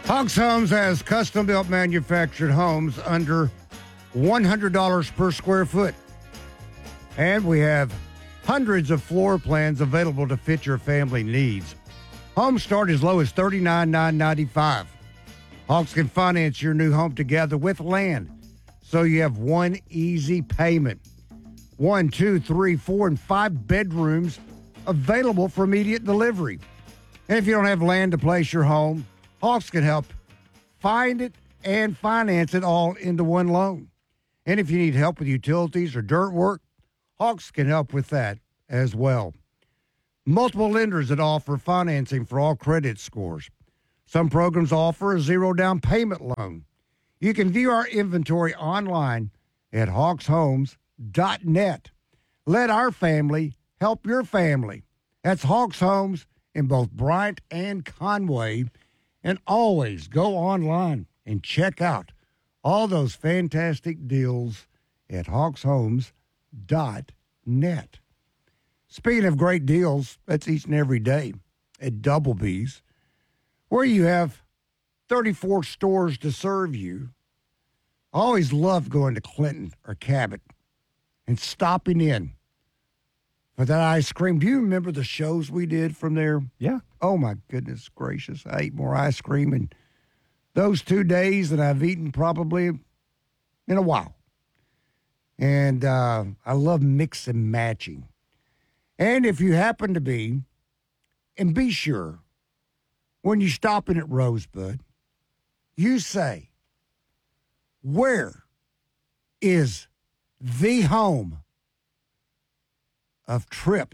Hawks Homes has custom-built manufactured homes under $100 per square foot. And we have hundreds of floor plans available to fit your family needs. Homes start as low as $39,995. Hawks can finance your new home together with land, so you have one easy payment. 1, 2, 3, 4, and 5 bedrooms available for immediate delivery. And if you don't have land to place your home, Hawks can help find it and finance it all into one loan. And if you need help with utilities or dirt work, Hawks can help with that as well. Multiple lenders that offer financing for all credit scores. Some programs offer a zero down payment loan. You can view our inventory online at hawkshomes.net. Let our family help your family. That's Hawks Homes in both Bryant and Conway. And always go online and check out all those fantastic deals at hawkshomes.net. Speaking of great deals, that's each and every day at Double B's, where you have 34 stores to serve you. I always love going to Clinton or Cabot and stopping in for that ice cream. Do you remember the shows we did from there? Yeah. Oh, my goodness gracious. I ate more ice cream in those 2 days than I've eaten probably in a while. And I love mix and matching. And if you happen to be, and be sure, when you stop in at Rosebud, you say, where is the home of Trip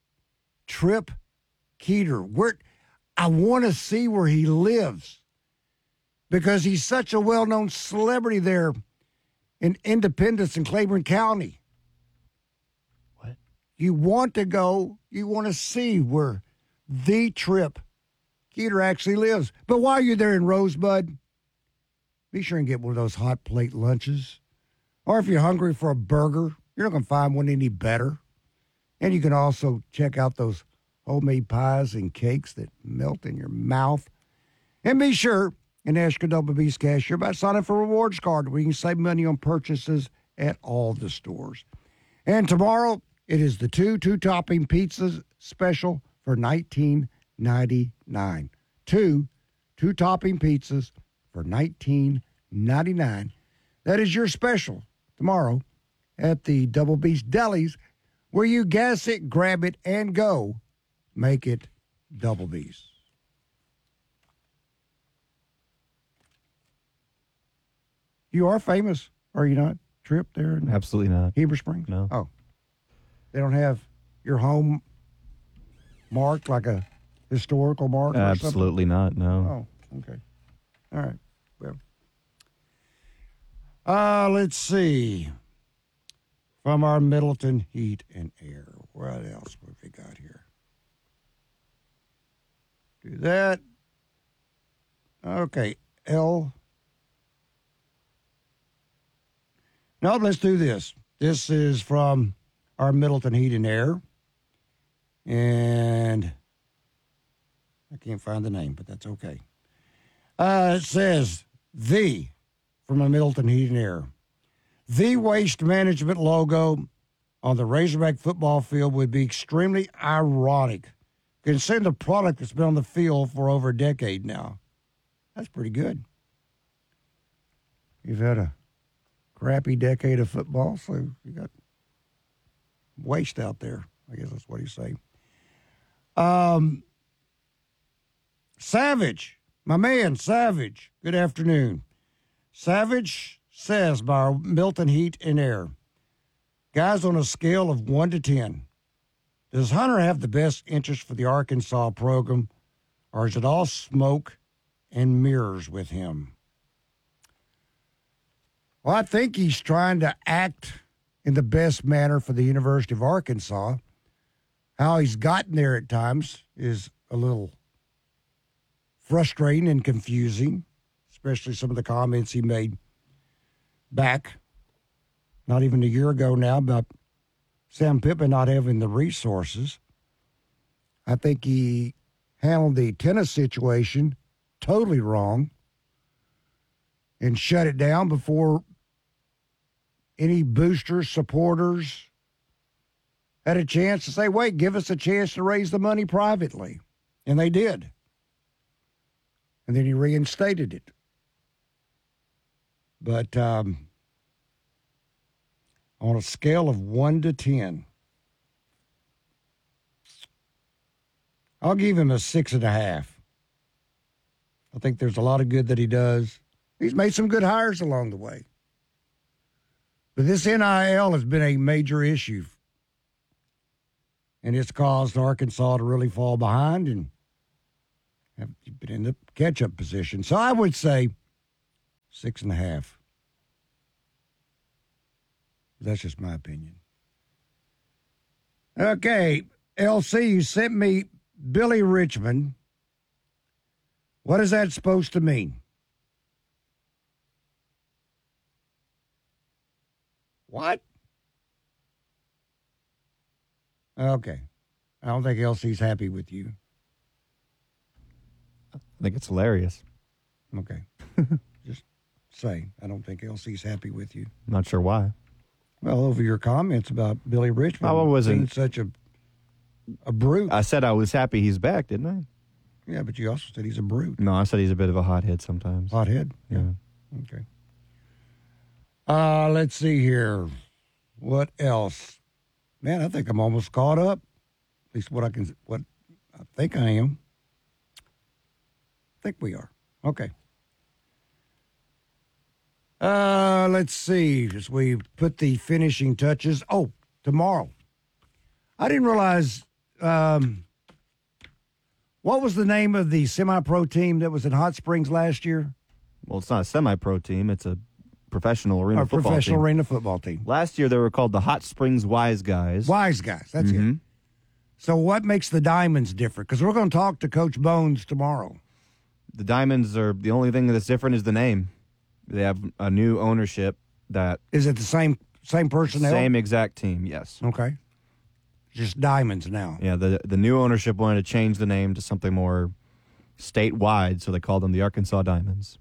Keeter? Where I want to see where he lives because he's such a well-known celebrity there in Independence and Claiborne County. What? You want to go, you want to see where the Trip Keeter actually lives. But while you're there in Rosebud, be sure and get one of those hot plate lunches. Or if you're hungry for a burger, you're not going to find one any better. And you can also check out those homemade pies and cakes that melt in your mouth. And be sure and ask your Double B's cashier about signing for a rewards card where you can save money on purchases at all the stores. And tomorrow, it is the two-topping pizzas special for $19.99. Two-topping pizzas for $19.99. That is your special tomorrow at the Double B's Delis, where you gas it, grab it, and go. Make it Double B's. You are famous, are you not? Trip there in Absolutely not. Heber Springs? No. Oh. They don't have your home marked like a historical mark or something? Absolutely not, no. Oh, okay. All right. Well. Let's see. From our Middleton Heat and Air. What else have we got here? Do that. Okay. No, let's do this. This is from our Middleton Heat and Air. And I can't find the name, but that's okay. It says, from a Middleton Heat and Air. The Waste Management logo on the Razorback football field would be extremely ironic, considering the product that's been on the field for over a decade now. That's pretty good. You've had a crappy decade of football, so you got waste out there. I guess that's what he's saying. Savage, my man, Savage. Good afternoon. Savage says by our Milton Heat and Air, guys, on a scale of 1 to 10, does Hunter have the best interest for the Arkansas program, or is it all smoke and mirrors with him? Well, I think he's trying to act in the best manner for the University of Arkansas. How he's gotten there at times is a little frustrating and confusing, especially some of the comments he made back, not even a year ago now, about Sam Pittman not having the resources. I think he handled the tennis situation totally wrong. and shut it down before any boosters, supporters had a chance to say, wait, give us a chance to raise the money privately. And they did. And then he reinstated it. But on a scale of 1 to 10, I'll give him a 6.5. I think there's a lot of good that he does. He's made some good hires along the way. But this NIL has been a major issue. And it's caused Arkansas to really fall behind and have been in the catch-up position. So I would say 6.5. That's just my opinion. Okay, LC, you sent me Billy Richmond. What is that supposed to mean? What? Okay. I don't think LC's happy with you. I think it's hilarious. Okay. Just say, I don't think LC's happy with you. I'm not sure why. Well, over your comments about Billy Richmond I wasn't being such a brute. I said I was happy he's back, didn't I? Yeah, but you also said he's a brute. No, I said he's a bit of a hothead sometimes. Hothead? Yeah. Okay. Let's see here. What else? Man, I think I'm almost caught up. At least what I think I am. I think we are. Okay. Let's see. As we put the finishing touches. Oh, tomorrow. I didn't realize. What was the name of the semi-pro team that was in Hot Springs last year? Well, it's not a semi-pro team. It's a professional arena football professional team. arena football team. Last year, they were called the Hot Springs Wise Guys. Wise Guys. That's it. So what makes the Diamonds different? Because we're going to talk to Coach Bones tomorrow. The Diamonds are the only thing that's different is the name. They have a new ownership that... Is it the same personnel? Same exact team, yes. Okay. Just Diamonds now. Yeah, the new ownership wanted to change the name to something more statewide, so they called them the Arkansas Diamonds.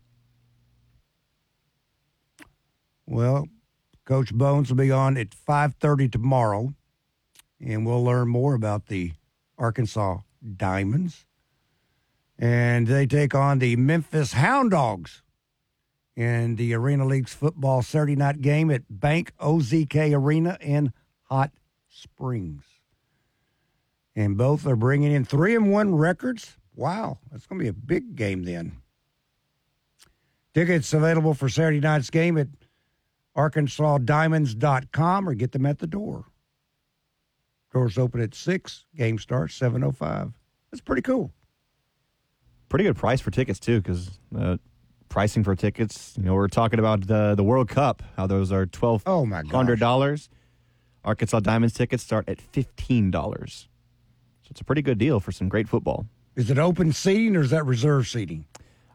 Well, Coach Bones will be on at 5:30 tomorrow, and we'll learn more about the Arkansas Diamonds. And they take on the Memphis Hound Dogs in the Arena League's football Saturday night game at Bank OZK Arena in Hot Springs. And both are bringing in 3-1 records. Wow, that's going to be a big game then. Tickets available for Saturday night's game at ArkansasDiamonds.com or get them at the door. Doors open at 6. Game starts 7:05. That's pretty cool. Pretty good price for tickets, too, because pricing for tickets, we're talking about the World Cup, how those are $1,200. Arkansas Diamonds tickets start at $15. So it's a pretty good deal for some great football. Is it open seating or is that reserve seating?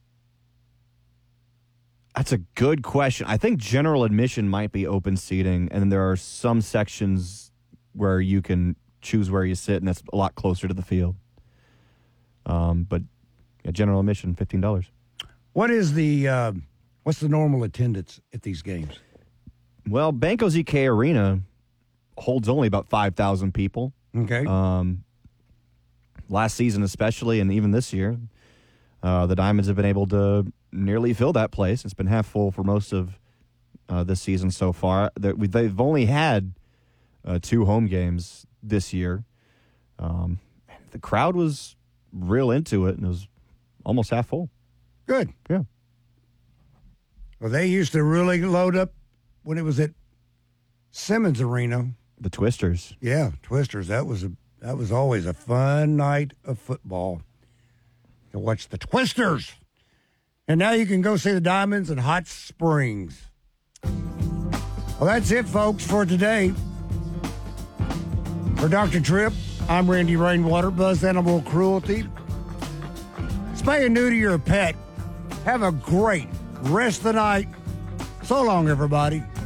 That's a good question. I think general admission might be open seating, and then there are some sections where you can choose where you sit, and that's a lot closer to the field. But yeah, general admission, $15. What is what's the normal attendance at these games? Well, Bank OZK Arena holds only about 5,000 people. Okay. Last season especially, and even this year, the Diamonds have been able to nearly fill that place. It's been half full for most of this season so far. They've only had 2 home games this year. The crowd was real into it, and it was almost half full. Good. Yeah. Well, they used to really load up when it was at Simmons Arena. The Twisters. Yeah, Twisters. That was always a fun night of football to watch the Twisters. And now you can go see the Diamonds in Hot Springs. Well, that's it, folks, for today. For Dr. Tripp, I'm Randy Rainwater, Buzz Animal Cruelty. Spay and neuter your pet. Have a great rest of the night. So long, everybody.